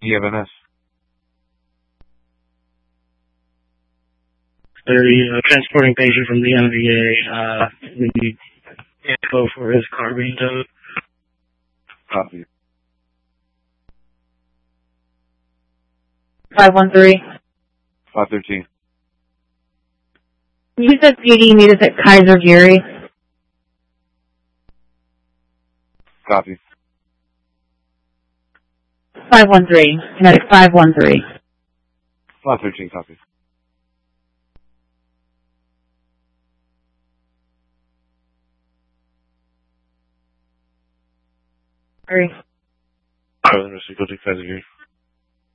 EMS. 30, transporting patient from the MVA. We need info for his car being towed. Copy. 513. 513. You said PD needed at Kaiser Geary. Copy. 513. Medic 513. 513, copy. Sorry. Go to Kaiser Geary.